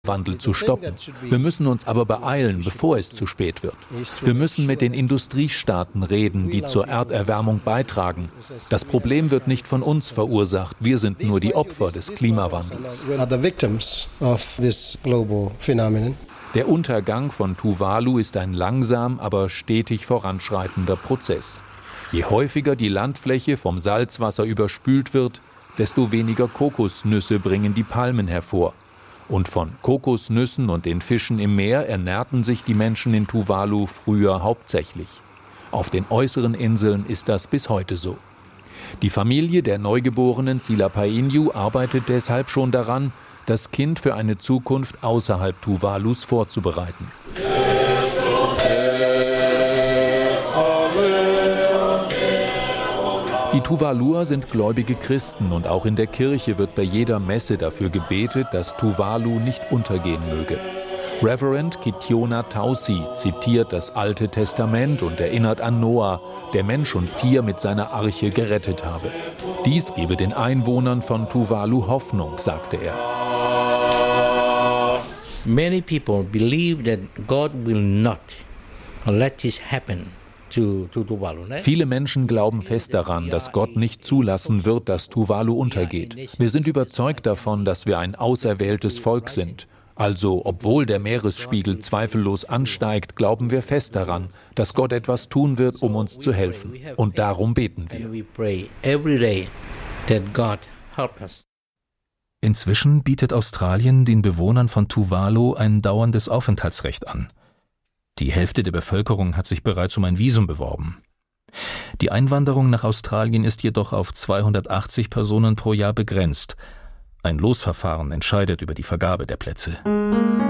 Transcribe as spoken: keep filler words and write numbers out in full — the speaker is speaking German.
Wandel zu stoppen. Wir müssen uns aber beeilen, bevor es zu spät wird. Wir müssen mit den Industriestaaten reden, die zur Erderwärmung beitragen. Das Problem wird nicht von uns verursacht. Wir sind nur die Opfer des Klimawandels. Der Untergang von Tuvalu ist ein langsam, aber stetig voranschreitender Prozess. Je häufiger die Landfläche vom Salzwasser überspült wird, desto weniger Kokosnüsse bringen die Palmen hervor. Und von Kokosnüssen und den Fischen im Meer ernährten sich die Menschen in Tuvalu früher hauptsächlich. Auf den äußeren Inseln ist das bis heute so. Die Familie der neugeborenen Silapainyu arbeitet deshalb schon daran, das Kind für eine Zukunft außerhalb Tuvalus vorzubereiten. Die Tuvaluer sind gläubige Christen und auch in der Kirche wird bei jeder Messe dafür gebetet, dass Tuvalu nicht untergehen möge. Reverend Kitiona Tausi zitiert das Alte Testament und erinnert an Noah, der Mensch und Tier mit seiner Arche gerettet habe. Dies gebe den Einwohnern von Tuvalu Hoffnung, sagte er. Many people believe that God will not let this happen. Viele Menschen glauben fest daran, dass Gott nicht zulassen wird, dass Tuvalu untergeht. Wir sind überzeugt davon, dass wir ein auserwähltes Volk sind. Also, obwohl der Meeresspiegel zweifellos ansteigt, glauben wir fest daran, dass Gott etwas tun wird, um uns zu helfen. Und darum beten wir. Inzwischen bietet Australien den Bewohnern von Tuvalu ein dauerndes Aufenthaltsrecht an. Die Hälfte der Bevölkerung hat sich bereits um ein Visum beworben. Die Einwanderung nach Australien ist jedoch auf zweihundertachtzig Personen pro Jahr begrenzt. Ein Losverfahren entscheidet über die Vergabe der Plätze.